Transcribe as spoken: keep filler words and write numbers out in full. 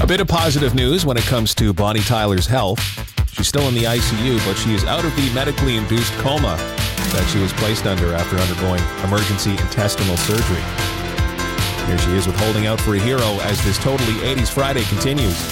Bit of positive news when it comes to Bonnie Tyler's health. She's still in the I C U, but she is out of the medically induced coma that she was placed under after undergoing emergency intestinal surgery. Here she is with Holding Out for a Hero as this Totally eighties Friday continues.